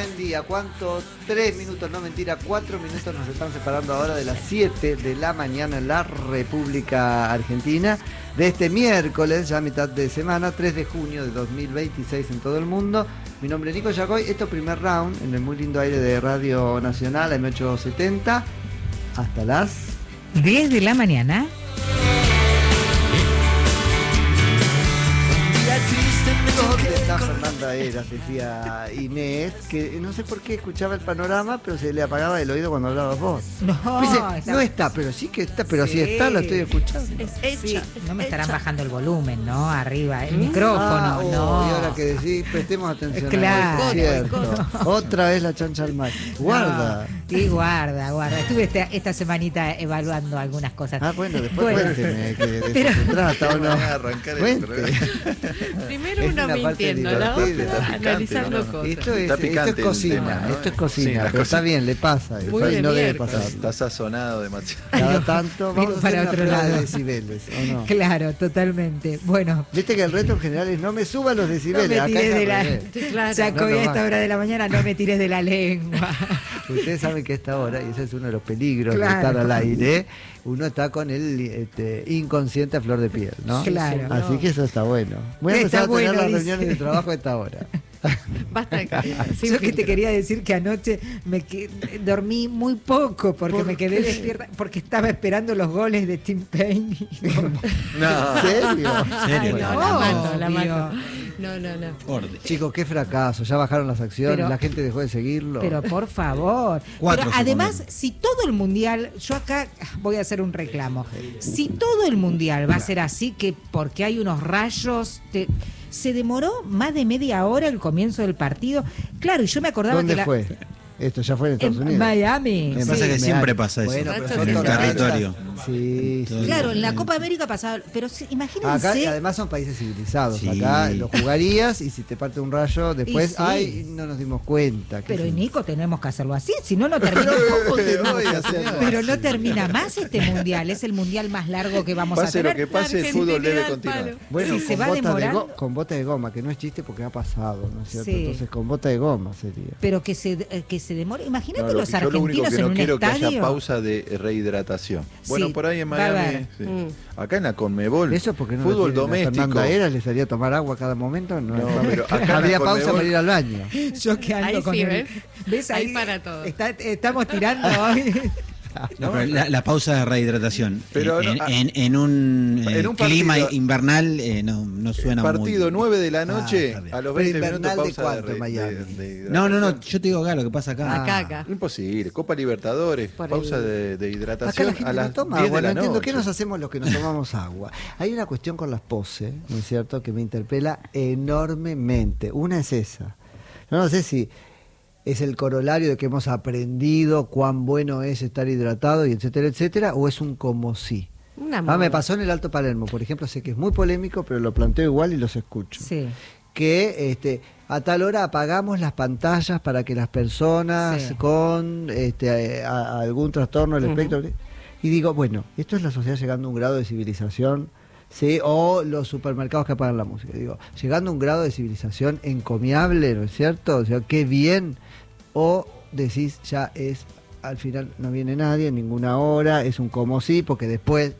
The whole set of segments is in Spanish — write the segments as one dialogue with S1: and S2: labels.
S1: buen día. ¿Cuánto? 3 minutos, no mentira, 4 minutos nos están separando ahora de las 7 de la mañana en la República Argentina. De este miércoles, ya mitad de semana, 3 de junio de 2026 en todo el mundo. Mi nombre es Nico Yacoy. Esto primer round en el muy lindo aire de Radio Nacional, M870. Hasta las
S2: 10 de la mañana.
S1: ¿Dónde está Fernanda Eras? Decía Inés, que no sé por qué escuchaba el panorama, pero se le apagaba el oído cuando hablabas vos.
S2: No,
S1: Dice, no está, pero sí que está, pero sí, si está, lo estoy escuchando.
S2: Sí, no me estarán bajando el volumen, ¿no? Arriba, el micrófono, no.
S1: Y ahora que decís, prestemos atención.
S2: Claro.
S1: A cierto. Otra vez la chancha al mar. Guarda.
S2: No, y guarda. Estuve esta semanita evaluando algunas cosas.
S1: Bueno, después cuénteme que de eso se trata o no.
S3: Primero uno mintiendo, la otra analizando cosas.
S1: Esto es cocina,
S4: tema, ¿no?
S1: Esto es cocina,
S4: Sí,
S1: pero está bien, le pasa.
S3: Muy
S1: Eso
S3: de
S1: no debe
S3: miércoles.
S1: pasar.
S4: Está sazonado demasiado.
S1: Cada tanto vamos a
S2: para
S1: hacer
S2: otro
S1: una prueba
S2: lado.
S1: de decibeles, ¿o no?
S2: Claro, totalmente. Bueno.
S1: Viste que el reto en general es no me suban los
S2: No
S1: decibeles.
S2: me
S1: Acá
S2: tires
S1: es
S2: de
S1: al
S2: la...
S1: revés.
S3: Claro.
S2: Jacobi,
S1: No,
S2: a esta hora de la mañana no me tires de la lengua.
S1: Ustedes saben que a esta hora, y ese es uno de los peligros
S2: Claro.
S1: de estar al aire, uno está con el inconsciente a flor de piel, ¿no?
S2: Claro.
S1: Así que eso está bueno. Voy a
S2: Está
S1: empezar a tener
S2: bueno,
S1: las
S2: dice.
S1: reuniones de trabajo a esta hora.
S3: Basta de cariño.
S2: Yo que te quería decir que anoche dormí muy poco porque
S1: ¿Por
S2: me quedé
S1: qué?
S2: despierta porque estaba esperando los goles de Tim Payne.
S4: No.
S1: ¿En serio?
S3: Ay, no, la mato, la
S2: Obvio.
S3: mato. No.
S5: Orde.
S1: Chicos, qué fracaso. Ya bajaron las acciones,
S2: Pero-
S1: la gente dejó de seguirlo.
S2: Pero por favor.
S5: Cuatro
S2: Pero
S5: se
S2: además,
S5: comieron.
S2: si todo el mundial, yo acá voy a hacer un reclamo. Si todo el mundial va a ser así, que porque hay unos rayos, se demoró más de media hora el comienzo del partido. Claro, y yo me acordaba
S1: ¿Dónde
S2: que
S1: fue? Esto ya fue en Estados
S2: en
S1: Unidos.
S2: Miami.
S1: En
S5: Lo que pasa es que
S1: Sí,
S5: siempre
S1: Miami.
S5: pasa eso.
S1: Bueno, pero
S3: En
S1: son
S3: el
S1: tormentas.
S5: territorio.
S1: Sí, sí.
S2: Claro, en la Copa América pasaba, pero imagínense.
S1: Acá, y además son países civilizados.
S5: Sí.
S1: Acá lo jugarías y si te parte un rayo, después,
S2: sí.
S1: ay, no nos dimos cuenta. ¿Qué
S2: Pero
S1: sé yo?
S2: Nico, tenemos que hacerlo así, si no, no termina.
S1: ¿Cómo tenemos que hacerlo
S2: Pero
S1: así?
S2: no termina más este mundial, es el mundial más largo que vamos a
S4: Pase lo
S2: tener.
S4: que pase, el
S3: La
S4: fútbol debe
S3: argentinidad al
S4: continuar.
S3: palo.
S1: Bueno,
S2: Sí, se
S1: con
S2: va
S1: bota de
S2: demorando.
S1: con bota de goma, que no es chiste porque ha pasado, ¿no es cierto?
S2: Sí.
S1: Entonces con bota de goma sería.
S2: Pero que se demore. Imagínate
S4: No,
S2: los
S4: yo lo único
S2: argentinos
S4: que
S2: en
S4: no
S2: un
S4: quiero que haya
S2: estadio.
S4: pausa de rehidratación. Bueno,
S2: Sí,
S4: por ahí en
S2: va a
S4: Miami,
S2: haber.
S4: sí. Acá en la Conmebol,
S1: Eso porque no
S4: fútbol
S1: lo tienen a
S4: doméstico.
S1: Fernanda Eras, les haría tomar agua a cada momento. No,
S4: No, pero acá en la
S1: habría pausa
S4: Conmebol-
S1: para ir al baño.
S2: Yo que ando
S3: Ahí
S2: con
S3: sí,
S2: el- ¿Ves?
S3: Ahí para todo.
S2: Estamos tirando hoy.
S5: No, pero la pausa de rehidratación
S4: Pero
S5: en,
S4: no,
S5: en un,
S4: en un
S5: clima
S4: partido-
S5: invernal no suena
S4: Partido
S5: muy...
S4: 9 de la noche,
S5: está bien.
S4: a los
S1: Pero
S4: 20 minutos
S1: invernal, ¿de
S4: pausa
S1: cuánto en
S4: de
S1: Miami?
S5: No, yo te digo acá lo que pasa acá.
S3: Acá.
S4: Imposible. Copa Libertadores,
S3: Por
S4: pausa
S3: el-
S4: de
S1: Acá
S4: hidratación
S1: la gente
S4: a las
S1: no toma
S4: 10
S1: agua,
S4: de
S1: no
S4: la
S1: entiendo
S4: noche.
S1: qué nos hacemos los que no tomamos agua. Hay una cuestión con las poses, ¿no es cierto?, que me interpela enormemente. Una es esa. Yo no sé si es el corolario de que hemos aprendido cuán bueno es estar hidratado y etcétera, etcétera, o es un como sí.
S3: Una
S1: Me
S3: moda.
S1: pasó en el Alto Palermo, por ejemplo, sé que es muy polémico, pero lo planteo igual y los escucho.
S2: Sí.
S1: Que a tal hora apagamos las pantallas para que las personas
S2: Sí.
S1: con algún trastorno del espectro, y digo, bueno, esto es la sociedad llegando a un grado de civilización, ¿sí? O los supermercados que apagan la música, digo, llegando a un grado de civilización encomiable, ¿no es cierto? O sea, qué bien, o decís, ya es, al final no viene nadie en ninguna hora, es un como sí, porque después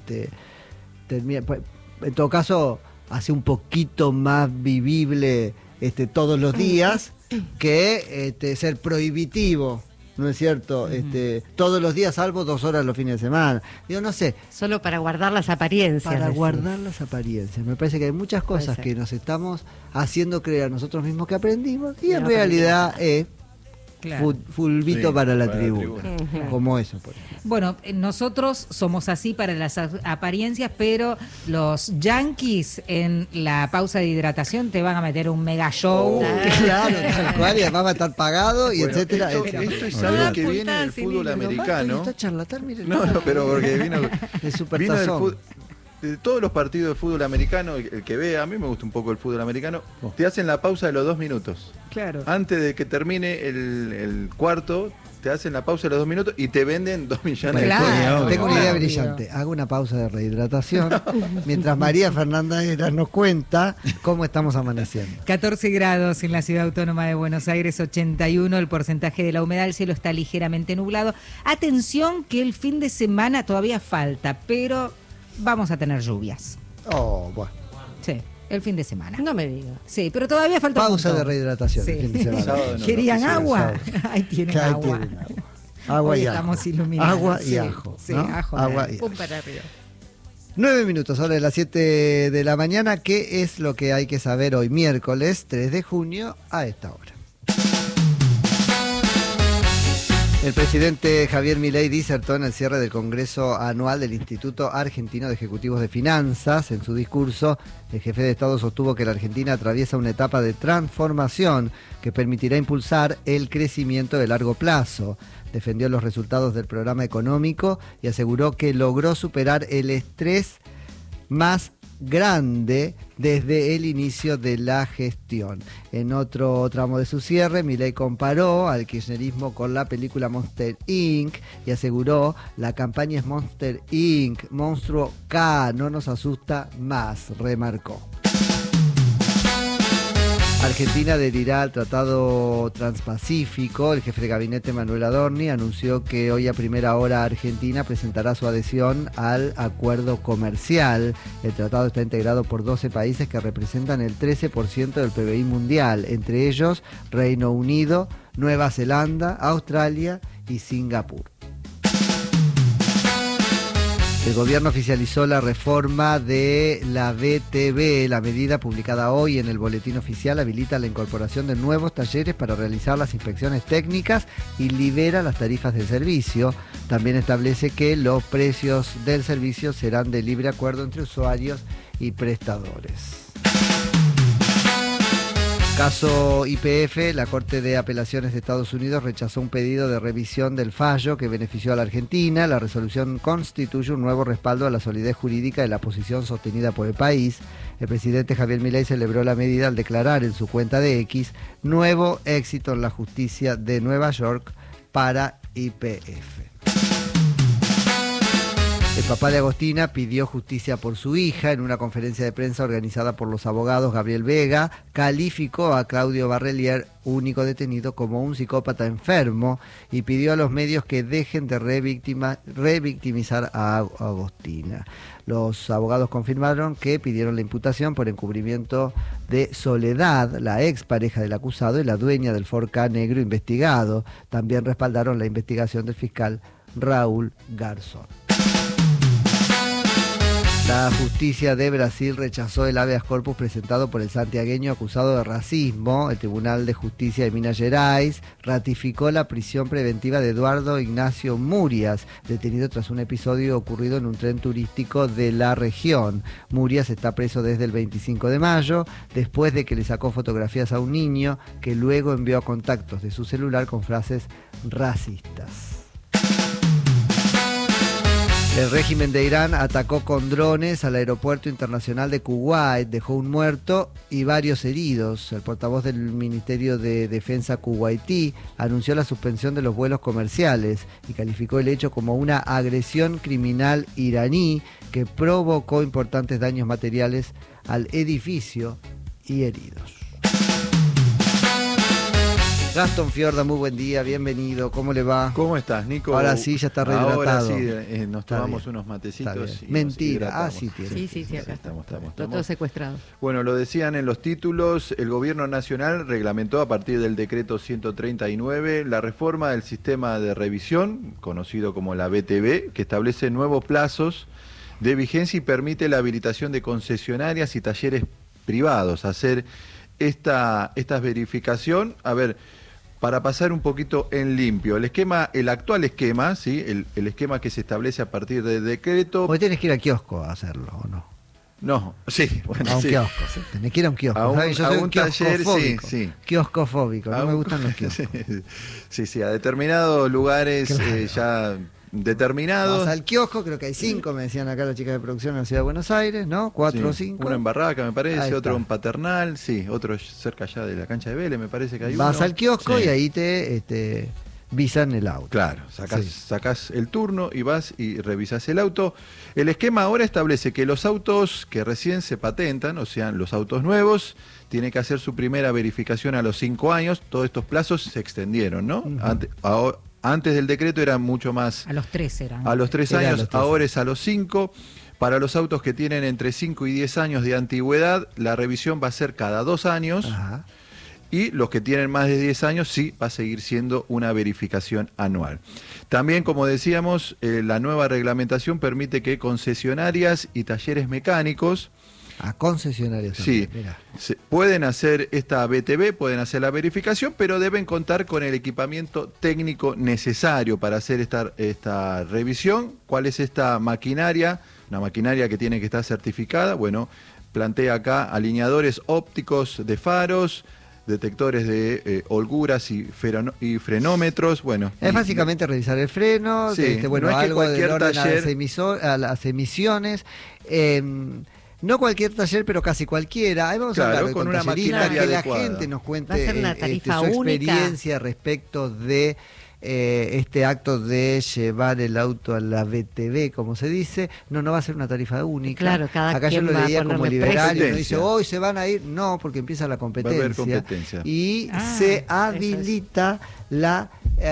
S1: termina, en todo caso hace un poquito más vivible todos los días que ser prohibitivo, ¿no es cierto? Todos los días, salvo 2 horas los fines de semana. Digo, no sé,
S3: Solo para guardar las apariencias.
S1: para
S3: decís.
S1: guardar las apariencias. Me parece que hay muchas
S3: Puede
S1: cosas
S3: ser.
S1: que nos estamos haciendo creer nosotros mismos que aprendimos y
S3: Que
S1: en
S3: no
S1: realidad es
S2: Claro.
S1: fulbito
S4: Sí,
S1: para la
S4: para la
S1: tribuna.
S3: tribuna.
S1: Como eso, por ejemplo.
S2: Bueno, nosotros somos así para las apariencias, pero los yankees en la pausa de hidratación te van a meter un mega show.
S1: Claro, tal cual, y además va a estar pagado y
S4: Bueno,
S1: etcétera.
S4: esto,
S1: etcétera.
S4: esto es
S3: No
S4: algo
S3: da
S4: que viene
S3: puntadas
S4: del
S3: sin
S4: fútbol
S3: hilo.
S4: americano.
S1: Está charlatán, miren.
S4: No, pero porque vino
S1: De
S4: del
S1: supertazón.
S4: fútbol. De todos los partidos de fútbol americano, el que vea, a mí me gusta un poco el fútbol americano, te hacen la pausa de los 2 minutos.
S2: Claro.
S4: Antes de que termine el cuarto, te hacen la pausa de los 2 minutos y te venden 2 millones de
S2: Claro.
S4: cosas.
S1: Tengo una idea
S2: Obvio.
S1: brillante. Hago una pausa de rehidratación mientras María Fernanda Heras nos cuenta cómo estamos amaneciendo.
S2: 14 grados en la ciudad autónoma de Buenos Aires, 81 el porcentaje de la humedad, el cielo está ligeramente nublado. Atención que el fin de semana todavía falta, pero vamos a tener lluvias.
S1: Oh, bueno.
S2: Sí, el fin de semana.
S3: No me digas.
S2: Sí, pero todavía falta un
S1: Pausa de
S2: montón.
S1: rehidratación.
S2: Sí.
S1: el fin de semana.
S4: Sábado no,
S2: ¿Querían
S4: no, sí,
S2: agua?
S1: sábado.
S2: Ahí tienen
S1: Que ahí
S2: agua.
S1: tienen agua. Agua
S2: Hoy
S1: y ajo.
S2: estamos iluminados.
S1: Agua y
S2: Sí,
S1: ajo.
S2: sí,
S1: ¿no?
S2: ajo.
S1: Agua y ajo.
S3: Pum para arriba.
S1: 9 minutos, ahora de las 7 de la mañana. ¿Qué es lo que hay que saber hoy, miércoles 3 de junio, a esta hora? El presidente Javier Milei disertó en el cierre del Congreso Anual del Instituto Argentino de Ejecutivos de Finanzas. En su discurso, el jefe de Estado sostuvo que la Argentina atraviesa una etapa de transformación que permitirá impulsar el crecimiento de largo plazo. Defendió los resultados del programa económico y aseguró que logró superar el estrés más grande desde el inicio de la gestión. En otro tramo de su cierre, Milei comparó al kirchnerismo con la película Monster Inc. y aseguró: la campaña es Monster Inc., monstruo K, no nos asusta más, remarcó. Argentina adherirá al Tratado Transpacífico. El jefe de gabinete Manuel Adorni anunció que hoy a primera hora Argentina presentará su adhesión al acuerdo comercial. El tratado está integrado por 12 países que representan el 13% del PBI mundial, entre ellos Reino Unido, Nueva Zelanda, Australia y Singapur. El gobierno oficializó la reforma de la BTV. La medida publicada hoy en el boletín oficial habilita la incorporación de nuevos talleres para realizar las inspecciones técnicas y libera las tarifas del servicio. También establece que los precios del servicio serán de libre acuerdo entre usuarios y prestadores. Caso YPF, la Corte de Apelaciones de Estados Unidos rechazó un pedido de revisión del fallo que benefició a la Argentina. La resolución constituye un nuevo respaldo a la solidez jurídica de la posición sostenida por el país. El presidente Javier Milei celebró la medida al declarar en su cuenta de X: nuevo éxito en la justicia de Nueva York para YPF. El papá de Agostina pidió justicia por su hija. En una conferencia de prensa organizada por los abogados, Gabriel Vega calificó a Claudio Barrelier, único detenido, como un psicópata enfermo y pidió a los medios que dejen de revictimizar a Agostina. Los abogados confirmaron que pidieron la imputación por encubrimiento de Soledad, la expareja del acusado y la dueña del Ford Ka negro investigado. También respaldaron la investigación del fiscal Raúl Garzón. La justicia de Brasil rechazó el habeas corpus presentado por el santiagueño acusado de racismo. El Tribunal de Justicia de Minas Gerais ratificó la prisión preventiva de Eduardo Ignacio Murias, detenido tras un episodio ocurrido en un tren turístico de la región. Murias está preso desde el 25 de mayo, después de que le sacó fotografías a un niño que luego envió a contactos de su celular con frases racistas. El régimen de Irán atacó con drones al aeropuerto internacional de Kuwait, dejó un muerto y varios heridos. El portavoz del Ministerio de Defensa kuwaití anunció la suspensión de los vuelos comerciales y calificó el hecho como una agresión criminal iraní que provocó importantes daños materiales al edificio y heridos. Gastón Fiorda, muy buen día, bienvenido, ¿cómo le va?
S4: ¿Cómo estás, Nico?
S1: Ahora sí, ya está rehidratado.
S4: Ahora sí, nos
S1: Está
S4: tomamos
S1: bien.
S4: unos matecitos.
S1: Está bien.
S4: Y
S1: Mentira,
S4: nos hidratamos.
S1: sí tiene.
S3: Sí, acá
S4: Estamos.
S3: Lo todo secuestrado.
S4: Bueno, lo decían en los títulos, el gobierno nacional reglamentó a partir del decreto 139 la reforma del sistema de revisión, conocido como la BTV, que establece nuevos plazos de vigencia y permite la habilitación de concesionarias y talleres privados. Hacer esta verificación, a ver, para pasar un poquito en limpio, el actual esquema, ¿sí? El esquema que se establece a partir del decreto.
S1: Hoy tenés que ir al kiosco a hacerlo, ¿o no?
S4: No, sí, bueno,
S1: A un
S4: sí.
S1: kiosco, sí. Tenés que ir a un kiosco.
S4: A un-
S1: ¿sabes? Yo
S4: a
S1: soy
S4: un taller,
S1: kioscofóbico.
S4: sí.
S1: Kioscofóbico, no
S4: A
S1: me
S4: un-
S1: gustan los kioscos.
S4: Sí, a determinados lugares
S1: Claro.
S4: ya determinados.
S1: Vas al kiosco, creo que hay 5, me decían acá las chicas de producción en la ciudad de Buenos Aires, ¿no? 4 o
S4: Sí,
S1: 5.
S4: uno en Barraca, me
S1: Ahí
S4: parece,
S1: está.
S4: otro en Paternal, sí, otro cerca allá de la cancha de Vélez, me parece que hay
S1: Vas
S4: uno.
S1: al kiosco
S4: Sí.
S1: y ahí te visan el auto.
S4: Claro, sacás el turno y vas y revisas el auto. El esquema ahora establece que los autos que recién se patentan, o sea, los autos nuevos, tienen que hacer su primera verificación a los 5 años. Todos estos plazos se extendieron, ¿no? Antes del decreto eran mucho más...
S2: A los 3 eran.
S4: A los 3
S1: Era a
S4: años,
S1: los 3
S4: ahora es a los 5. Para los autos que tienen entre 5 y 10 años de antigüedad, la revisión va a ser cada 2 años.
S1: Ajá.
S4: Y los que tienen más de 10 años, sí, va a seguir siendo una verificación anual. También, como decíamos, la nueva reglamentación permite que concesionarias y talleres mecánicos...
S1: A concesionarios.
S4: Sí, pueden hacer esta BTV, pueden hacer la verificación, pero deben contar con el equipamiento técnico necesario para hacer esta revisión. ¿Cuál es esta maquinaria? Una maquinaria que tiene que estar certificada. Bueno, plantea acá alineadores ópticos de faros, detectores de holguras y frenómetros. Bueno,
S1: es básicamente revisar el freno,
S4: sí,
S1: bueno,
S4: no es que
S1: algo
S4: cualquier
S1: del orden
S4: taller...
S1: a las emisiones. No cualquier taller, pero casi cualquiera. Ahí vamos a hablar
S4: con una
S1: talleristas,
S4: maquinaria
S1: que
S4: adecuada.
S1: La gente nos cuente
S3: Va a ser una tarifa
S1: su
S3: única.
S1: experiencia respecto de este acto de llevar el auto a la BTV, como se dice. No va a ser una tarifa única.
S3: Claro, cada
S1: Acá yo
S3: quien
S1: lo
S3: va a
S1: leía como
S3: ponerle
S1: liberal y uno
S4: precio.
S1: dice, hoy se van a ir. No, porque empieza la competencia.
S4: Va a haber competencia.
S1: Y
S2: eso
S1: se
S2: es.
S1: habilita la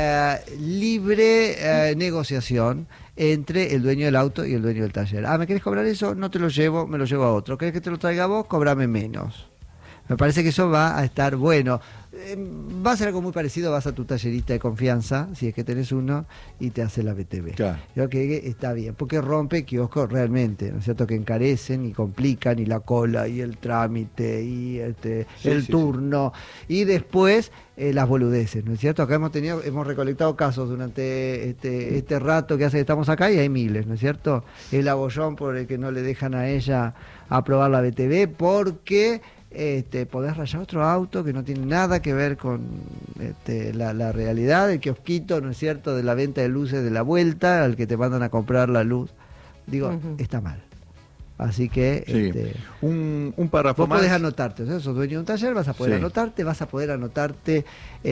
S1: libre negociación entre el dueño del auto y el dueño del taller. ¿Me querés cobrar eso? No te lo llevo, me lo llevo a otro. ¿Querés que te lo traiga a vos? Cobrame menos. Me parece que eso va a estar bueno. Va a ser algo muy parecido, vas a tu tallerista de confianza, si es que tenés uno, y te hace la BTV.
S4: Claro.
S1: Creo que está bien, porque rompe kioscos realmente, ¿no es cierto? Que encarecen y complican, y la cola, y el trámite, y el turno, y después las boludeces, ¿no es cierto? Acá hemos recolectado casos durante este rato que hace que estamos acá, y hay miles, ¿no es cierto? El abollón por el que no le dejan a ella aprobar la BTV, porque... podés rayar otro auto que no tiene nada que ver con la realidad, el kiosquito, ¿no es cierto?, de la venta de luces de la vuelta, al que te mandan a comprar la luz. Digo, está mal. Así que
S4: un párrafo
S1: vos
S4: más.
S1: podés anotarte, o sea, sos dueño de un taller, vas a poder anotarte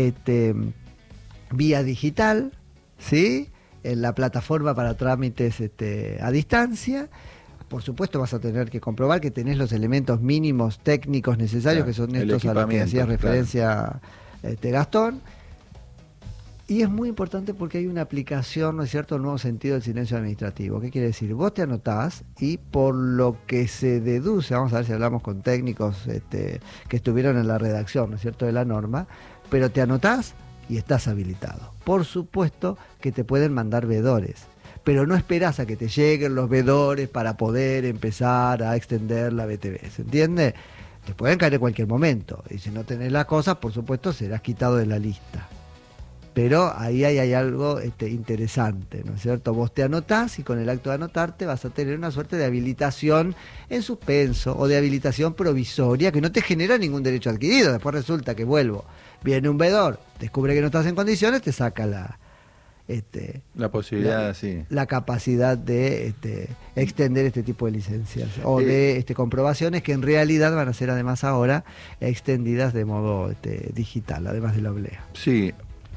S1: vía digital, ¿sí?, en la plataforma para trámites a distancia. Por supuesto vas a tener que comprobar que tenés los elementos mínimos técnicos necesarios, que son estos a los que hacías referencia, Gastón. Y es muy importante porque hay una aplicación, ¿no es cierto?, el nuevo sentido del silencio administrativo. ¿Qué quiere decir? Vos te anotás y por lo que se deduce, vamos a ver si hablamos con técnicos que estuvieron en la redacción, ¿no es cierto?, de la norma, pero te anotás y estás habilitado. Por supuesto que te pueden mandar veedores, pero no esperás a que te lleguen los veedores para poder empezar a extender la BTV, ¿se entiende? Te pueden caer en cualquier momento, y si no tenés las cosas, por supuesto, serás quitado de la lista. Pero ahí hay algo interesante, ¿no es cierto? Vos te anotás y con el acto de anotarte vas a tener una suerte de habilitación en suspenso o de habilitación provisoria que no te genera ningún derecho adquirido. Después resulta que viene un veedor, descubre que no estás en condiciones, te saca la
S4: posibilidad, sí.
S1: La capacidad de extender este tipo de licencias o de comprobaciones que en realidad van a ser además ahora extendidas de modo digital, además de la oblea.
S4: Sí.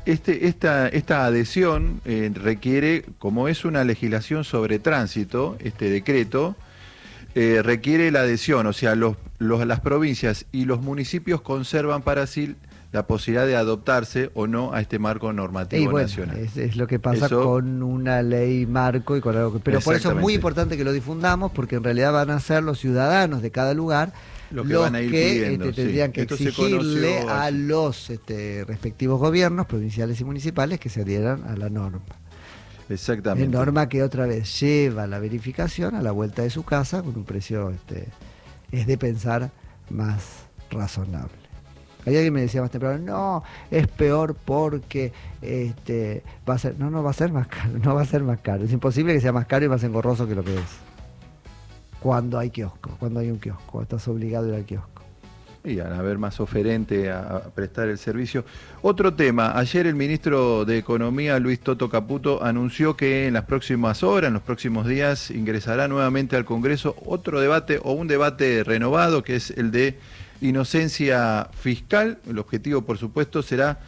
S4: Esta adhesión requiere, como es una legislación sobre tránsito, este decreto requiere la adhesión, o sea, las provincias y los municipios conservan para sí la posibilidad de adoptarse o no a este marco normativo nacional.
S1: Es lo que pasa con una ley marco y con algo pero por eso es muy importante que lo difundamos, porque en realidad van a ser los ciudadanos de cada lugar los que van a ir pidiendo, tendrían que exigirle a los respectivos gobiernos provinciales y municipales que se adhieran a la norma.
S4: Exactamente.
S1: Norma que otra vez lleva la verificación a la vuelta de su casa con un precio es de pensar más razonable. Hay alguien me decía más temprano, no, es peor porque va a ser, no va a ser más caro, no va a ser más caro. Es imposible que sea más caro y más engorroso que lo que es. Cuando hay kiosco, cuando hay un kiosco, estás obligado a ir al kiosco.
S4: Y a haber más oferente a prestar el servicio. Otro tema, ayer el ministro de Economía, Luis Toto Caputo, anunció que en las próximas horas, en los próximos días, ingresará nuevamente al Congreso otro debate o un debate renovado, que es el de inocencia fiscal. El objetivo, por supuesto, será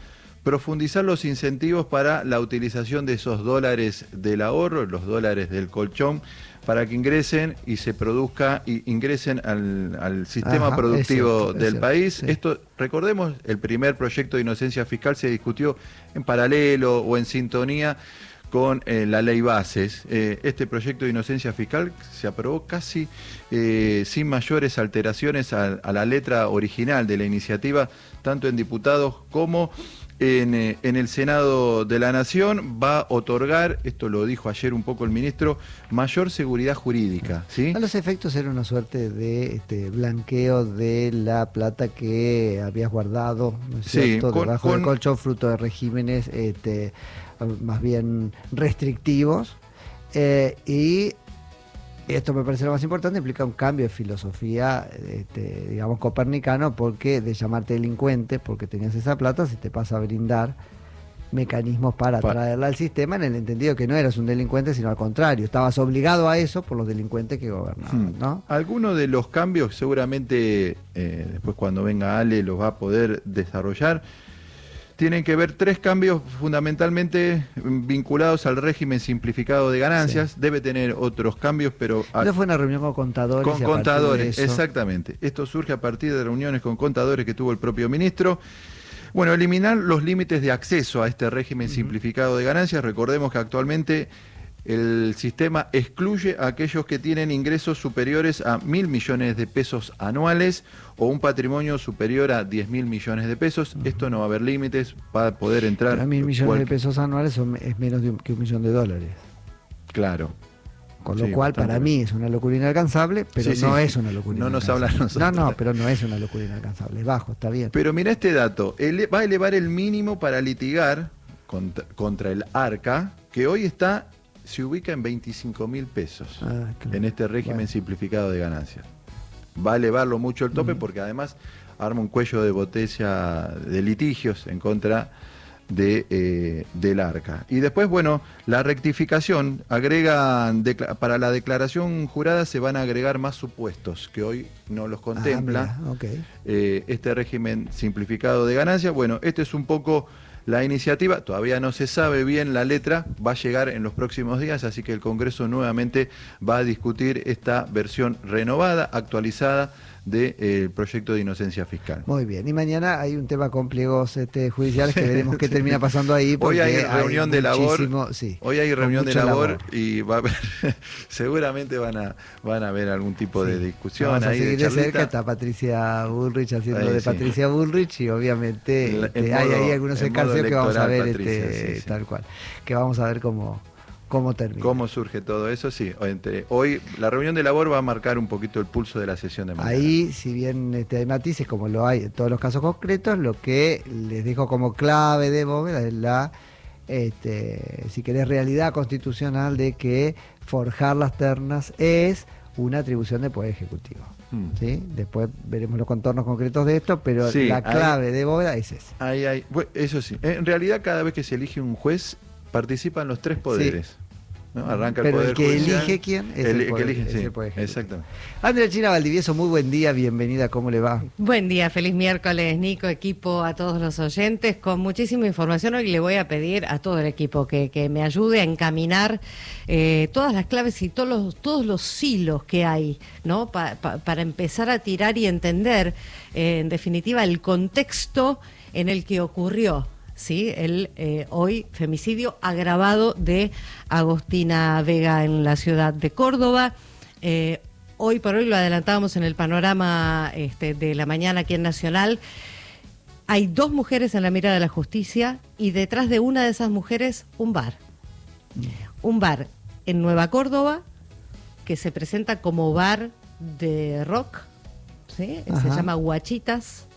S4: profundizar los incentivos para la utilización de esos dólares del ahorro, los dólares del colchón, para que ingresen y se produzca y ingresen al sistema productivo del país. Sí. Esto, recordemos, el primer proyecto de inocencia fiscal se discutió en paralelo o en sintonía con la ley bases. Este proyecto de inocencia fiscal se aprobó casi sin mayores alteraciones a la letra original de la iniciativa, tanto en diputados como en el Senado de la Nación. Va a otorgar, esto lo dijo ayer un poco el ministro, mayor seguridad jurídica, ¿sí?
S1: A los efectos era una suerte de blanqueo de la plata que habías guardado, ¿no es cierto?, debajo del colchón, fruto de regímenes más bien restrictivos, y esto me parece lo más importante, implica un cambio de filosofía, digamos, copernicano, porque de llamarte delincuente porque tenías esa plata, se te pasa a brindar mecanismos para traerla al sistema, en el entendido que no eras un delincuente, sino al contrario, estabas obligado a eso por los delincuentes que gobernaban, ¿no?
S4: Algunos de los cambios seguramente, después cuando venga Ale los va a poder desarrollar. Tienen que ver 3 cambios fundamentalmente vinculados al régimen simplificado de ganancias. Sí. Debe tener otros cambios, pero...
S1: Esto fue una reunión con contadores.
S4: Con contadores, exactamente. Esto surge a partir de reuniones con contadores que tuvo el propio ministro. Bueno, eliminar los límites de acceso a este régimen simplificado de ganancias. Recordemos que actualmente el sistema excluye a aquellos que tienen ingresos superiores a 1.000 millones de pesos anuales o un patrimonio superior a 10.000 millones de pesos. Esto no va a haber límites, va a poder entrar...
S1: Pero 1.000 millones de pesos anuales es menos que $1 millón.
S4: Claro.
S1: Con lo cual, para mí es una locura inalcanzable, pero no es una locura
S4: no
S1: inalcanzable.
S4: Nos habla nosotros.
S1: No, pero no es una locura inalcanzable. Es bajo, está bien.
S4: Pero mira este dato. Va a elevar el mínimo para litigar contra el ARCA, que hoy se ubica en 25.000 pesos en este régimen simplificado de ganancias. Va a elevarlo mucho el tope porque además arma un cuello de botella de litigios en contra del ARCA. Y después, bueno, la rectificación, para la declaración jurada se van a agregar más supuestos que hoy no los contempla. Este régimen simplificado de ganancias. Bueno, este es un poco... La iniciativa, todavía no se sabe bien la letra, va a llegar en los próximos días, así que el Congreso nuevamente va a discutir esta versión renovada, actualizada del proyecto de inocencia fiscal.
S1: Muy bien, y mañana hay un tema con pliegos judiciales que veremos qué termina pasando ahí.
S4: Hoy hay reunión de labor, hoy hay reunión de labor y va a haber, seguramente van a haber algún tipo de discusión.
S1: Vamos a
S4: ahí
S1: seguir de cerca, está Patricia Bullrich haciendo de Patricia Bullrich y obviamente hay ahí algunos escarceos que vamos a ver Patricia, tal cual, que vamos a ver cómo termina. ¿Cómo
S4: surge todo eso? Sí, hoy la reunión de labor va a marcar un poquito el pulso de la sesión de mañana.
S1: Ahí, si bien hay matices, como lo hay en todos los casos concretos, lo que les dejo como clave de bóveda es la, si querés, realidad constitucional de que forjar las ternas es una atribución del Poder Ejecutivo. ¿Sí? Después veremos los contornos concretos de esto, pero la clave de bóveda es esa.
S4: Bueno, eso sí. En realidad, cada vez que se elige un juez, participan los 3 poderes. ¿No? Arranca el Poder
S1: Judicial.
S4: Pero
S1: el que elige quién es el Poder Ejecutivo.
S4: Exactamente.
S1: Andrea China Valdivieso, muy buen día, bienvenida, ¿cómo le va?
S3: Buen día, feliz miércoles, Nico, equipo, a todos los oyentes, con muchísima información. Hoy le voy a pedir a todo el equipo que me ayude a encaminar todas las claves y todos los hilos que hay, ¿no? Para empezar a tirar y entender, en definitiva, el contexto en el que ocurrió. Sí, el hoy femicidio agravado de Agostina Vega en la ciudad de Córdoba. Hoy por hoy lo adelantábamos en el panorama de la mañana aquí en Nacional. Hay 2 mujeres en la mira de la justicia y detrás de una de esas mujeres un bar. Un bar en Nueva Córdoba que se presenta como bar de rock, ¿sí? Se llama Guachitas.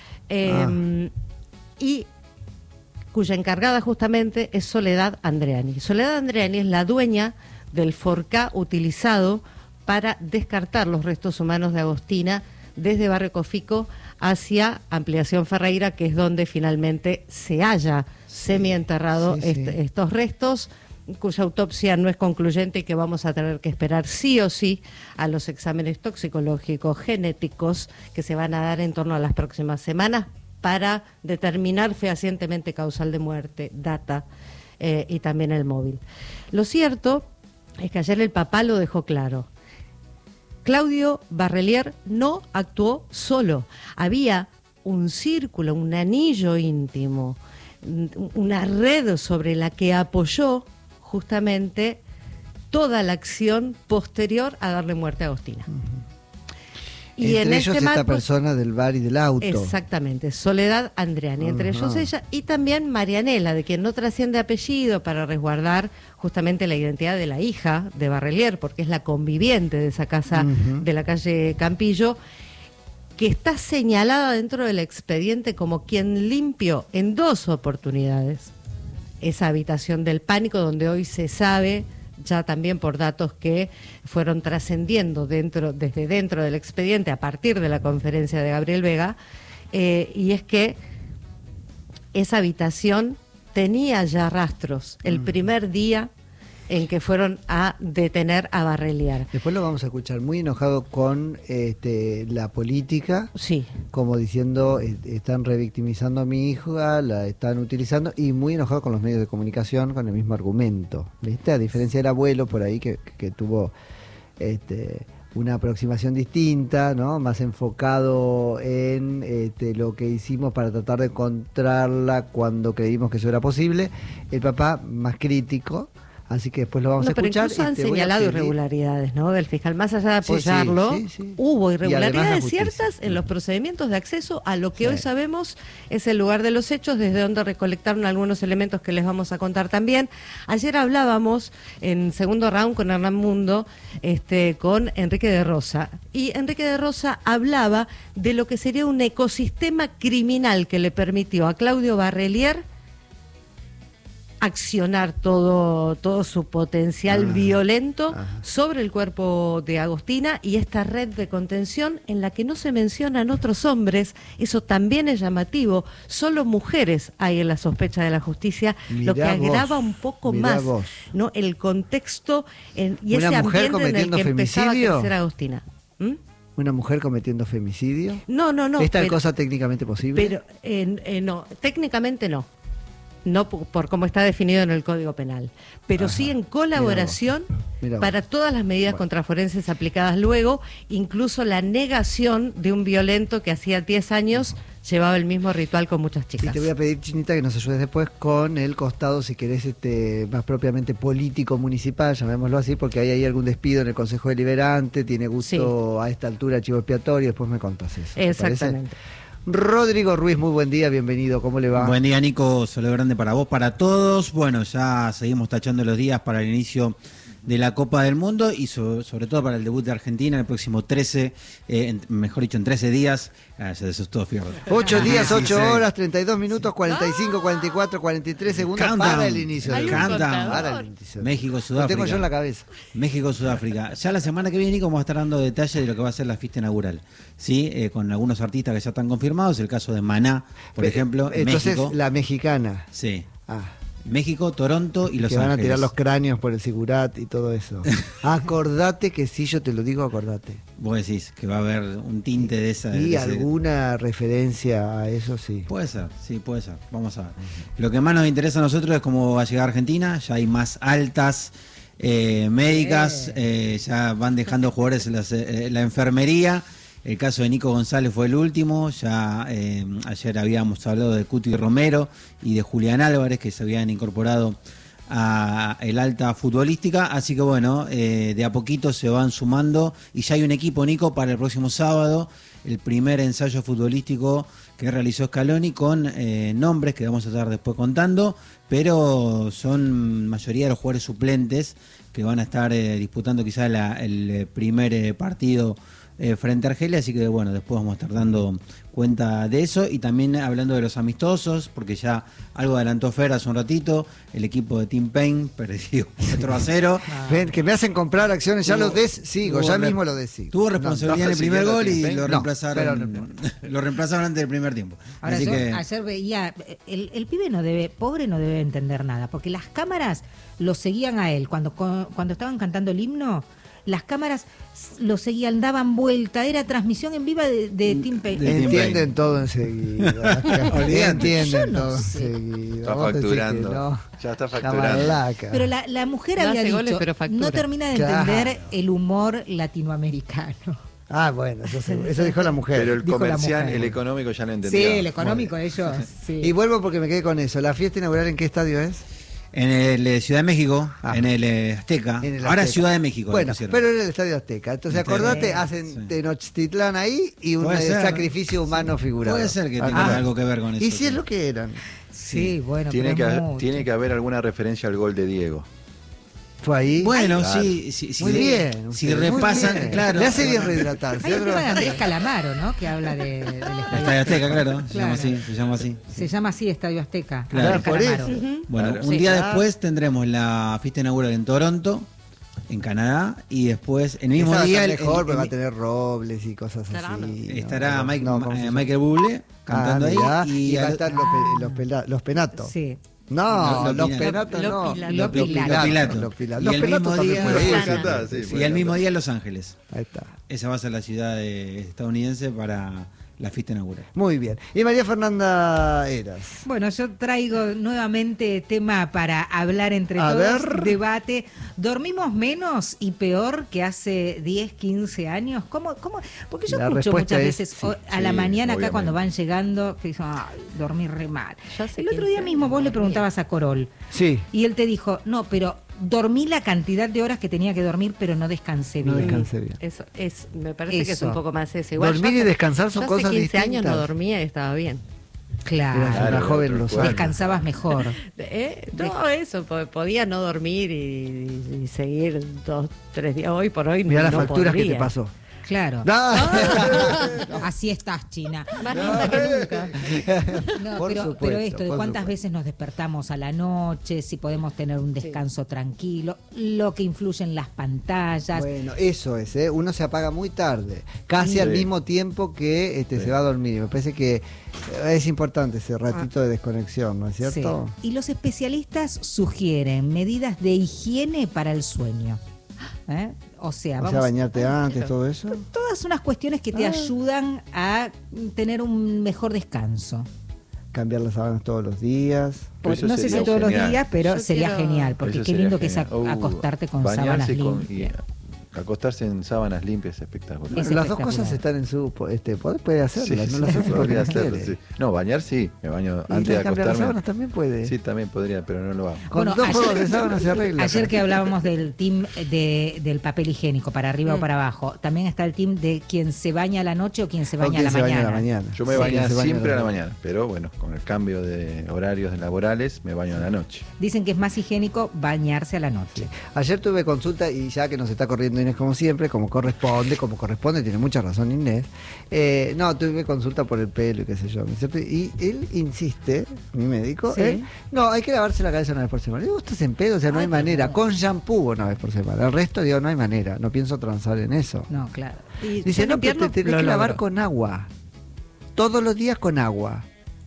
S3: Y cuya encargada justamente es Soledad Andreani. Soledad Andreani es la dueña del forcá utilizado para descartar los restos humanos de Agostina desde Barrio Cofico hacia Ampliación Ferreira, que es donde finalmente se halla semienterrado estos restos, cuya autopsia no es concluyente y que vamos a tener que esperar sí o sí a los exámenes toxicológicos genéticos que se van a dar en torno a las próximas semanas para determinar fehacientemente causal de muerte, data y también el móvil. Lo cierto es que ayer el papá lo dejó claro. Claudio Barrelier no actuó solo. Había un círculo, un anillo íntimo, una red sobre la que apoyó justamente toda la acción posterior a darle muerte a Agostina.
S1: Y entre ellos esta persona del bar y del auto.
S3: Exactamente, Soledad Andreani, entre ellos ella, y también Marianela, de quien no trasciende apellido para resguardar justamente la identidad de la hija de Barrelier, porque es la conviviente de esa casa de la calle Campillo, que está señalada dentro del expediente como quien limpió en 2 oportunidades esa habitación del pánico, donde hoy se sabe ya también por datos que fueron trascendiendo desde dentro del expediente a partir de la conferencia de Gabriel Vega, y es que esa habitación tenía ya rastros el primer día en que fueron a detener a Barrelier.
S1: Después lo vamos a escuchar muy enojado con la política,
S3: sí,
S1: como diciendo están revictimizando a mi hija, la están utilizando, y muy enojado con los medios de comunicación con el mismo argumento, ¿viste? A diferencia del abuelo por ahí que tuvo una aproximación distinta, ¿no? Más enfocado en lo que hicimos para tratar de encontrarla cuando creímos que eso era posible. El papá más crítico. Así que después lo vamos a escuchar.
S3: Pero incluso han señalado irregularidades, ¿no? Del fiscal, más allá de apoyarlo,
S1: sí.
S3: Hubo irregularidades ciertas en los procedimientos de acceso a lo que hoy sabemos es el lugar de los hechos, desde donde recolectaron algunos elementos que les vamos a contar también. Ayer hablábamos en segundo round con Hernán Mundo, con Enrique de Rosa, y Enrique de Rosa hablaba de lo que sería un ecosistema criminal que le permitió a Claudio Barrelier accionar todo su potencial violento sobre el cuerpo de Agostina, y esta red de contención en la que no se mencionan otros hombres. Eso también es llamativo. Solo mujeres hay en la sospecha de la justicia, lo que agrava un poco más, ¿no? El contexto y ese ambiente en el que empezaba a crecer Agostina.
S1: ¿Una mujer cometiendo femicidio?
S3: No.
S1: ¿Es tal cosa técnicamente posible?
S3: Pero no, técnicamente no. No por cómo está definido en el Código Penal, pero sí en colaboración para todas las medidas contraforenses aplicadas luego, incluso la negación de un violento que hacía 10 años llevaba el mismo ritual con muchas chicas.
S1: Y te voy a pedir, Chinita, que nos ayudes después con el costado, si querés, más propiamente político municipal, llamémoslo así, porque hay ahí algún despido en el Consejo Deliberante, tiene gusto a esta altura chivo expiatorio, después me contás eso.
S3: Exactamente.
S1: Rodrigo Ruiz, muy buen día, bienvenido, ¿cómo le va?
S5: Buen día, Nico, saludo grande para vos, para todos. Bueno, ya seguimos tachando los días para el inicio de la Copa del Mundo y sobre todo para el debut de Argentina el próximo 13, mejor dicho, en 13 días. Se desustó, Fierro.
S1: 8 días, 8 horas, 32 minutos, 45, 44, 43 segundos para el inicio del
S5: México, Sudáfrica. Lo
S1: tengo yo en la cabeza.
S5: México, Sudáfrica. Ya la semana que viene, Nico, vamos a estar dando detalles de lo que va a ser la fiesta inaugural. ¿Sí? Con algunos artistas que ya están confirmados. El caso de Maná, por ejemplo, en
S1: entonces,
S5: México.
S1: La mexicana.
S5: Sí. México, Toronto y Los Ángeles.
S1: Que van a tirar los cráneos por el Sigurat y todo eso. Acordate que si yo te lo digo, acordate.
S5: Vos decís que va a haber un tinte de esa...
S1: ¿Y alguna referencia a eso? Sí.
S5: Puede ser, sí, puede ser. Vamos a ver. Lo que más nos interesa a nosotros es cómo va a llegar Argentina. Ya hay más altas médicas, ya van dejando jugadores en la enfermería. El caso de Nico González fue el último, ya ayer habíamos hablado de Cuti Romero y de Julián Álvarez, que se habían incorporado a el alta futbolística, así que bueno, de a poquito se van sumando y ya hay un equipo, Nico, para el próximo sábado, el primer ensayo futbolístico que realizó Scaloni con nombres que vamos a estar después contando, pero son mayoría de los jugadores suplentes que van a estar disputando quizás el primer partido frente a Argelia, así que bueno, después vamos a estar dando cuenta de eso y también hablando de los amistosos, porque ya algo adelantó Fer hace un ratito, el equipo de Team Pain perdió 4-0.
S1: Ven, que me hacen comprar acciones, ya lo sigo, ya mismo lo decigo.
S5: Tuvo responsabilidad en el primer gol y lo reemplazaron antes del primer tiempo.
S2: Ahora
S5: así
S2: yo
S5: que...
S2: ayer veía, el pibe pobre no debe entender nada, porque las cámaras lo seguían a él cuando estaban cantando el himno. las cámaras lo seguían, daban vuelta, era transmisión en viva de Tim Payne.
S1: Entienden todo enseguida. Entienden
S2: Yo no
S1: todo
S2: sé.
S1: enseguida.
S4: Está
S1: Vos decís
S4: facturando.
S1: que no.
S4: Ya está
S1: La
S4: facturando.
S1: malaca.
S2: Pero la mujer
S3: No
S2: había
S3: hace goles,
S2: dicho,
S3: pero factura.
S2: no termina de
S1: Claro.
S2: entender el humor latinoamericano.
S1: Ah, bueno, eso dijo la mujer.
S4: Pero el
S2: Dijo la
S4: comercial,
S2: mujer.
S4: el económico ya lo entendió.
S2: Sí, el económico ellos. Sí.
S1: Y vuelvo porque me quedé con eso. ¿La fiesta inaugural en qué estadio es?
S5: En el Ciudad de México,
S1: Ah.
S5: en el Azteca.
S1: En el
S5: Ahora
S1: Azteca.
S5: Ciudad de México.
S1: Bueno,
S5: le pusieron.
S1: pero era el Estadio Azteca. Entonces,
S5: Estadio
S1: acordate,
S2: Azteca.
S1: hacen
S5: Sí.
S1: Tenochtitlán ahí y un
S5: Puede ser.
S1: sacrificio humano figurado.
S5: Puede ser que tenga algo que ver con eso.
S1: ¿Y si es lo que eran?
S2: Sí, bueno,
S4: Tiene
S2: pero
S4: que,
S2: mucho.
S4: tiene que haber alguna referencia al gol de Diego.
S1: ¿Fue ahí?
S5: Bueno,
S4: Claro.
S5: sí.
S1: Muy bien.
S5: Si
S1: ustedes, muy
S5: repasan,
S1: bien.
S5: claro.
S1: Le hace bien rehidratarse.
S2: Hay un tema de Andrés Calamaro, ¿no? Que habla del Estadio
S5: Estadio Azteca, claro. Se
S2: Claro.
S5: llama así.
S2: Se llama así Estadio Azteca.
S5: Claro,
S2: Andrés
S1: por
S2: Calamaro.
S1: eso.
S5: Bueno,
S4: Claro.
S5: un
S2: Sí.
S5: día
S1: Ah.
S5: después tendremos la fiesta inaugural en Toronto, en Canadá, y después, el mismo
S1: Esa va a
S5: día,
S1: estar mejor, porque va a
S5: el-
S1: tener robles y cosas
S3: Estará, ¿no?
S1: así.
S5: estará
S1: ¿cómo se llama?
S5: Michael Bublé cantando
S1: mirá,
S5: ahí.
S1: y va a
S5: al-
S1: estar los penatos.
S2: Sí.
S1: No,
S5: Los
S1: los
S5: Pilatos.
S1: penatos
S3: Los
S1: no.
S3: Pilatos.
S2: Los Pilatos.
S1: Los Pilatos.
S5: Y
S1: Los
S5: el
S1: penatos
S5: mismo
S1: también
S5: día-
S1: pueden
S4: Puede
S1: ir.
S3: Sana.
S4: cantar, sí,
S5: y
S4: puede
S5: el mismo
S4: cantar.
S5: día en Los Ángeles.
S1: Ahí está.
S5: Esa va a ser la ciudad estadounidense para la fiesta inaugural.
S1: Muy bien. Y María Fernanda Eras.
S2: Bueno, yo traigo nuevamente tema para hablar entre
S1: A
S2: todos,
S1: ver.
S2: debate. ¿Dormimos menos y peor que hace 10, 15 años? ¿Cómo? Porque yo
S1: La
S2: escucho
S1: respuesta
S2: muchas
S1: es
S2: veces
S1: sí,
S2: a la
S4: sí,
S2: mañana acá
S4: obviamente.
S2: cuando van llegando, que dicen, ay, dormí re mal.
S3: Yo hace
S2: El otro
S3: 15
S2: día mismo vos le preguntabas a Corol
S1: Sí.
S2: y él te dijo, no, pero dormí la cantidad de horas que tenía que dormir, pero no descansé
S1: No
S2: bien.
S1: descansé bien.
S3: Eso es, me parece que es
S2: Eso.
S3: un poco más eso. Igual
S1: Dormir
S3: yo
S1: y
S3: hace-
S1: descansar son
S3: yo
S1: cosas
S3: hace 15 años
S1: distintas.
S3: no dormía y estaba bien.
S2: Claro.
S1: Eras una
S4: Claro,
S1: joven
S4: otro
S1: lozana.
S2: Descansabas mejor.
S3: No, eso, podía no dormir y seguir 2, 3 días. Hoy por hoy
S1: Mirá
S3: no
S1: las facturas que
S3: podría.
S1: te pasó.
S2: Claro.
S1: No.
S2: Así estás, China.
S3: Más linda que nunca.
S2: No,
S1: Por
S2: pero
S1: supuesto,
S2: esto de
S1: por
S2: cuántas
S1: supuesto.
S2: veces nos despertamos a la noche, si podemos tener un descanso tranquilo, lo que influye en las pantallas.
S1: Bueno, eso es, ¿eh? Uno se apaga muy tarde, casi
S4: Sí.
S1: al mismo tiempo que
S4: Sí.
S1: se va a dormir. Me parece que es importante ese ratito de desconexión, ¿no es
S2: Sí.
S1: cierto?
S2: Y los especialistas sugieren medidas de higiene para el sueño. ¿Eh? O sea,
S1: O
S2: vamos
S1: sea, bañarte antes, todo eso.
S2: todas unas cuestiones que te ayudan a tener un mejor descanso.
S1: Cambiar las sábanas todos los días.
S4: Eso
S2: No sé si
S4: sería
S2: todos los
S4: genial.
S2: días, pero
S3: Yo
S2: sería
S3: quiero-
S2: genial, porque
S4: Eso
S2: qué
S4: sería
S2: lindo que es
S4: genial.
S2: acostarte con sábanas
S4: Bañarse
S2: limpias.
S4: acostarse en sábanas limpias es espectacular.
S2: Es
S1: Las dos
S2: espectacular.
S1: cosas están en su puede hacerlas,
S4: Sí,
S1: no las
S4: sí,
S1: hace porque
S4: podría
S1: no
S4: hacerlo,
S1: quiere.
S4: sí. No, bañar sí, me baño
S1: Y
S4: antes de
S1: cambiar las sábanas
S4: acostarme.
S1: también puede.
S4: Sí, también podría, pero no lo hago.
S1: Con
S2: Bueno,
S1: dos
S2: ayer-
S1: juegos de sábanas se arregla.
S2: Ayer que hablábamos del team del papel higiénico, para arriba o para abajo, también está el team de quien se baña a la noche o quien se
S1: O
S2: baña,
S1: quien
S2: a,
S1: se
S2: la
S1: baña
S2: mañana.
S1: a la mañana.
S4: Yo me
S1: Sí,
S4: bañaba
S1: se baña
S4: siempre a la mañana, pero bueno, con el cambio de horarios laborales me baño a la noche.
S2: Dicen que es más higiénico bañarse a la noche.
S1: Ayer tuve consulta y ya que nos está corriendo Inés como siempre, como corresponde, tiene mucha razón Inés. No, tuve consulta por el pelo y qué sé yo. ¿no es cierto? Y él insiste, mi médico,
S2: Sí.
S1: no, hay que lavarse la cabeza una vez por semana. Digo, estás en pedo, o sea, no hay manera. Con shampoo una vez por semana. El resto, digo, no hay manera. No pienso transar en eso.
S2: No, claro.
S3: Y
S1: Dice,
S3: yo en
S1: no, pero
S3: invierno
S1: te tenés
S3: lo
S1: que lavar
S3: logro.
S1: con agua. Todos los días con agua.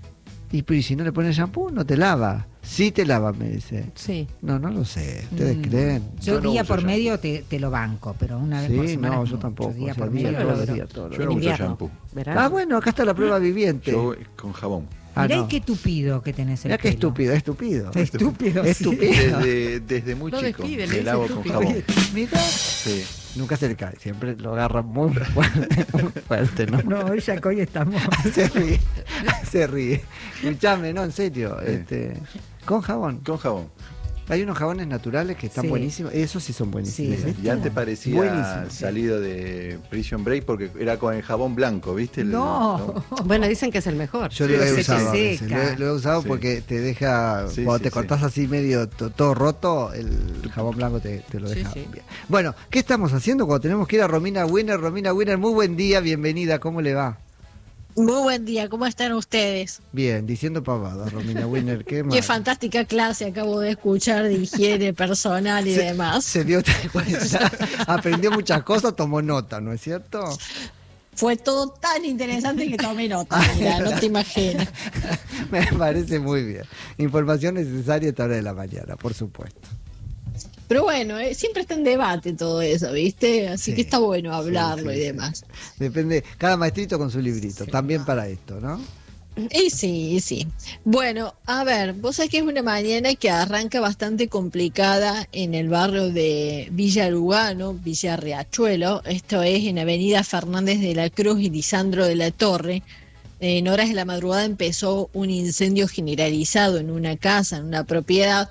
S1: Y si no le pones shampoo, no te lava. Sí te lava, me dice.
S3: Sí.
S1: No, no lo sé. ¿Ustedes creen?
S2: Yo
S4: no
S2: día
S4: uso
S2: por
S4: shampoo.
S2: medio te lo banco, pero una vez
S1: Sí,
S2: por semana.
S1: no,
S2: es
S1: yo
S2: mucho.
S1: tampoco,
S2: Día
S1: o sea,
S2: por
S1: día,
S2: medio
S1: todos
S2: lo
S1: los
S2: logro.
S1: días, todos los
S4: Yo no
S3: En
S4: uso
S3: invierno.
S4: shampoo.
S3: Verano.
S1: Ah, bueno, acá está la prueba viviente.
S4: Yo con jabón.
S1: Ah,
S2: Mirá
S1: no.
S2: qué tupido que tenés el
S1: Mirá qué
S2: pelo.
S1: estúpido, estúpido.
S2: Estúpido, sí.
S1: Estúpido.
S4: Desde muy
S3: Lo
S4: chico
S3: despide, le
S4: me
S3: dice
S4: lavo con
S3: estúpido.
S4: jabón.
S1: Mira,
S4: Sí.
S1: nunca se le cae, siempre lo agarra muy fuerte, ¿no?
S2: No, hoy ya que hoy estamos.
S1: Se ríe, se ríe. Escuchame, no, en serio, con jabón.
S4: Con jabón.
S1: Hay unos jabones naturales que están
S2: Sí.
S1: buenísimos, esos sí son buenísimos.
S2: Sí.
S4: Y antes parecía
S1: Buenísimo, sí.
S4: salido de Prison Break porque era con el jabón blanco, ¿viste?
S2: No.
S3: Bueno, dicen que es el mejor.
S1: Yo
S4: Sí,
S1: lo he
S4: se te
S1: usado a veces,
S2: seca.
S1: lo he usado
S4: Sí.
S1: porque te deja,
S4: Sí,
S1: cuando
S4: sí,
S1: te
S4: sí.
S1: cortás así medio todo roto, el jabón blanco te lo
S3: Sí,
S1: deja
S3: sí.
S1: bien. Bueno, ¿qué estamos haciendo cuando tenemos que ir a Romina Winner? Romina Winner, muy buen día, bienvenida, ¿cómo le va?
S6: Muy buen día, ¿cómo están ustedes?
S1: Bien, diciendo pavadas, Romina Winner, qué mal.
S6: Qué fantástica clase acabo de escuchar de higiene personal y demás.
S1: Se dio cuenta, aprendió muchas cosas, tomó nota, ¿no es cierto?
S6: Fue todo tan interesante que tomé nota, mira, no te imaginas.
S1: Me parece muy bien. Información necesaria a esta hora de la mañana, por supuesto.
S6: Pero bueno, siempre está en debate todo eso, ¿viste? Así
S1: Sí,
S6: que está bueno hablarlo
S1: sí,
S6: y
S1: sí,
S6: demás.
S1: Depende, cada maestrito con su librito, también para esto, ¿no?
S6: Y sí, sí. Bueno, a ver, vos sabés que es una mañana que arranca bastante complicada en el barrio de Villa Lugano, Villa Riachuelo. Esto es en Avenida Fernández de la Cruz y Lisandro de la Torre. En horas de la madrugada empezó un incendio generalizado en una casa, en una propiedad.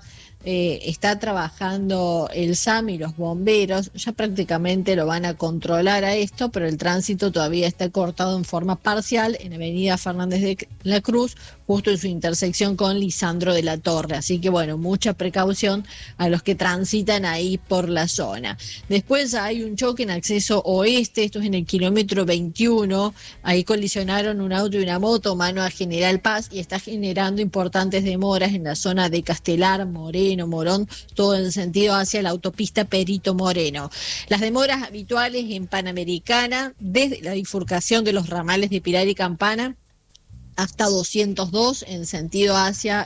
S6: Está trabajando el SAM y los bomberos, ya prácticamente lo van a controlar a esto, pero el tránsito todavía está cortado en forma parcial en Avenida Fernández de la Cruz, justo en su intersección con Lisandro de la Torre. Así que bueno, mucha precaución a los que transitan ahí por la zona. Después hay un choque en acceso oeste, esto es en el kilómetro 21, ahí colisionaron un auto y una moto mano a General Paz y está generando importantes demoras en la zona de Castelar, Moreno, Morón, todo en sentido hacia la autopista Perito Moreno. Las demoras habituales en Panamericana, desde la bifurcación de los ramales de Pilar y Campana hasta 202 en sentido hacia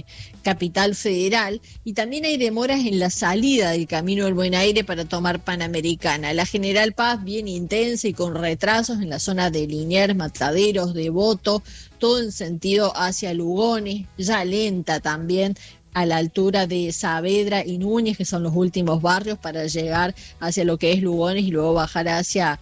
S6: Capital Federal, y también hay demoras en la salida del Camino del Buen Aire para tomar Panamericana. La General Paz bien intensa y con retrasos en la zona de Liniers, Mataderos, Devoto, todo en sentido hacia Lugones, ya lenta también a la altura de Saavedra y Núñez, que son los últimos barrios para llegar hacia lo que es Lugones y luego bajar hacia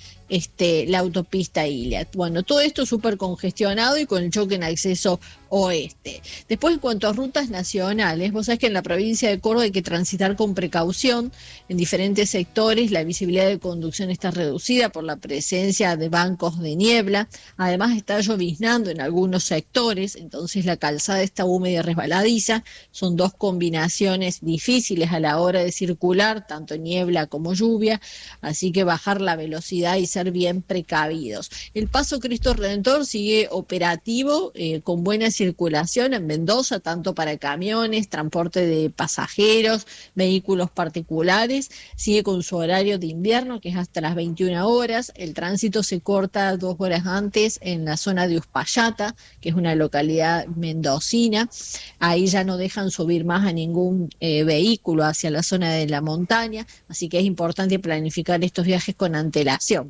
S6: la autopista Iliad. Bueno, todo esto súper congestionado y con el choque en acceso oeste. Después, en cuanto a rutas nacionales, vos sabés que en la provincia de Córdoba hay que transitar con precaución en diferentes sectores. La visibilidad de conducción está reducida por la presencia de bancos de niebla. Además, está lloviznando en algunos sectores, entonces la calzada está húmeda y resbaladiza. Son dos combinaciones difíciles a la hora de circular, tanto niebla como lluvia, así que bajar la velocidad y ser bien precavidos. El Paso Cristo Redentor sigue operativo, con buena circulación en Mendoza, tanto para camiones, transporte de pasajeros, vehículos particulares. Sigue con su horario de invierno, que es hasta las 21 horas. El tránsito se corta 2 horas antes en la zona de Uspallata, que es una localidad mendocina. Ahí ya no dejan subir más a ningún vehículo hacia la zona de la montaña, así que es importante planificar estos viajes con antelación.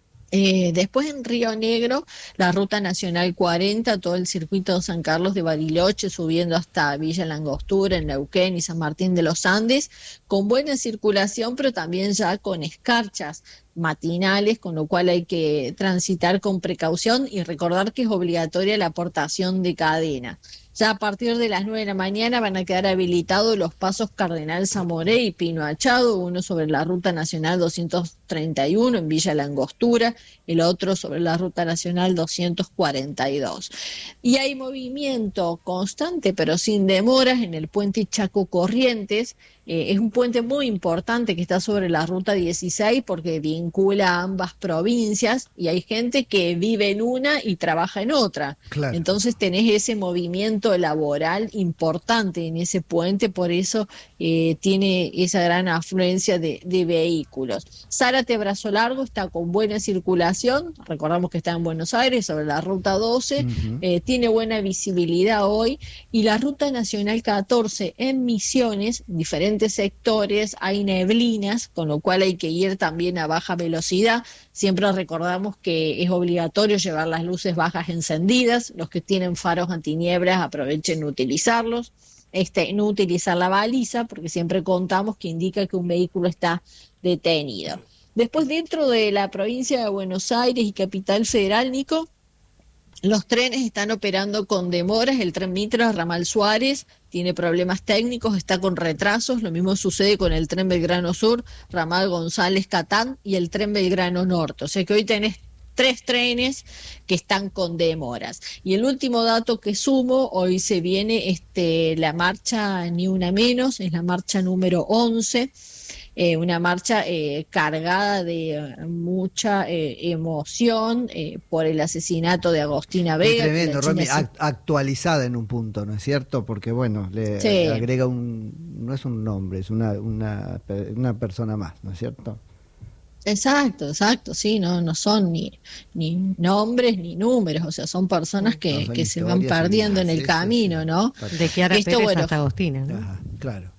S6: Después en Río Negro, la ruta nacional 40, todo el circuito San Carlos de Bariloche, subiendo hasta Villa Langostura, en Neuquén y San Martín de los Andes, con buena circulación, pero también ya con escarchas matinales, con lo cual hay que transitar con precaución y recordar que es obligatoria la aportación de cadena. Ya a partir de las 9 de la mañana van a quedar habilitados los pasos Cardenal Zamoré y Pino Achado, uno sobre la Ruta Nacional 231 en Villa Langostura, el otro sobre la Ruta Nacional 242. Y hay movimiento constante, pero sin demoras, en el puente Chaco Corrientes. Es un puente muy importante que está sobre la Ruta 16 porque vincula a ambas provincias y hay gente que vive en una y trabaja en otra.
S1: Claro.
S6: Entonces tenés ese movimiento laboral importante en ese puente, por eso tiene esa gran afluencia de vehículos. Zárate Brazo Largo está con buena circulación, recordamos que está en Buenos Aires sobre la Ruta 12, tiene buena visibilidad hoy, y la Ruta Nacional 14 en Misiones, diferentes sectores, hay neblinas, con lo cual hay que ir también a baja velocidad. Siempre recordamos que es obligatorio llevar las luces bajas encendidas, los que tienen faros antinieblas aprovechen utilizarlos, no utilizar la baliza, porque siempre contamos que indica que un vehículo está detenido. Después, dentro de la provincia de Buenos Aires y Capital Federal, Nico, los trenes están operando con demoras. El tren Mitra Ramal Suárez tiene problemas técnicos, está con retrasos. Lo mismo sucede con el tren Belgrano Sur, Ramal González Catán y el tren Belgrano Norte. O sea que hoy tenés 3 trenes que están con demoras. Y el último dato que sumo, hoy se viene la marcha Ni Una Menos, es la marcha número 11. Una marcha cargada de mucha emoción por el asesinato de Agostina Vega.
S1: Tremendo, Romy, actualizada en un punto, ¿no es cierto? Porque bueno, le agrega no es un nombre, es una persona más, ¿no es cierto?
S6: Exacto, sí, no son ni nombres ni números, o sea, son personas que se van perdiendo en el camino, ¿no?
S3: De Chiara Pérez hasta Agostina, ¿no?
S1: Ajá, claro.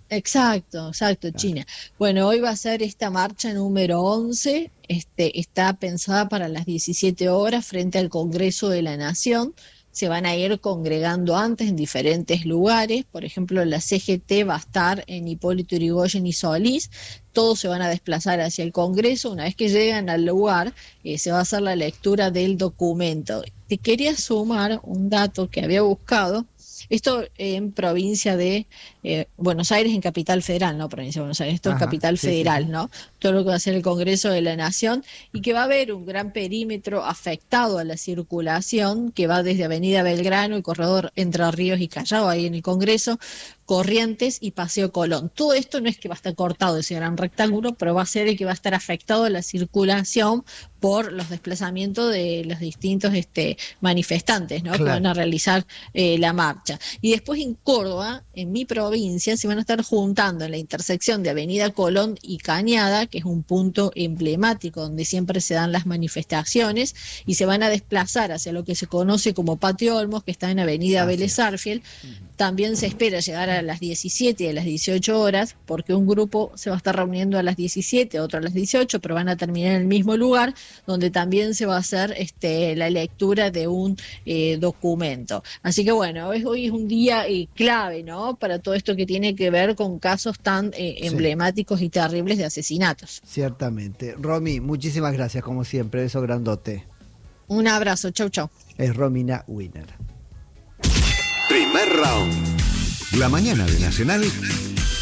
S6: Exacto, China. Bueno, hoy va a ser esta marcha número 11, está pensada para las 17 horas frente al Congreso de la Nación. Se van a ir congregando antes en diferentes lugares, por ejemplo la CGT va a estar en Hipólito Yrigoyen y Solís, todos se van a desplazar hacia el Congreso. Una vez que llegan al lugar, se va a hacer la lectura del documento. Te quería sumar un dato que había buscado. Esto en provincia de Buenos Aires, en Capital Federal, no provincia de Buenos Aires, esto es Capital Federal, sí. ¿No? Todo lo que va a ser el Congreso de la Nación, y que va a haber un gran perímetro afectado a la circulación, que va desde Avenida Belgrano, el corredor Entre Ríos y Callao, ahí en el Congreso, Corrientes y Paseo Colón. Todo esto no es que va a estar cortado ese gran rectángulo, pero va a ser el que va a estar afectado a la circulación por los desplazamientos de los distintos manifestantes, ¿no? Claro. Que van a realizar la marcha. Y después en Córdoba, en mi provincia, se van a estar juntando en la intersección de Avenida Colón y Cañada, que es un punto emblemático donde siempre se dan las manifestaciones, y se van a desplazar hacia lo que se conoce como Patio Olmos, que está en Avenida Vélez Sarsfield. También se espera llegar a las 17 y a las 18 horas, porque un grupo se va a estar reuniendo a las 17, otro a las 18, pero van a terminar en el mismo lugar, donde también se va a hacer la lectura de un documento. Así que bueno, hoy es un día clave, ¿no? Para todo esto que tiene que ver con casos tan emblemáticos y terribles de asesinatos.
S1: Ciertamente. Romy, muchísimas gracias, como siempre, beso grandote.
S6: Un abrazo, chau.
S1: Es Romina Winner.
S7: Primer round. La mañana de Nacional